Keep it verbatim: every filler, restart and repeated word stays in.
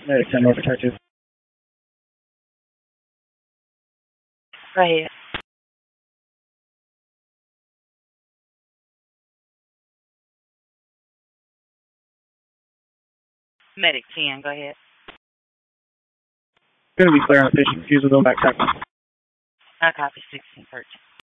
Medic ten, North Texas. Go ahead. Medic ten, go ahead. Going to be clear on the patient. Refusal, go back second. I copy sixteen thirteen.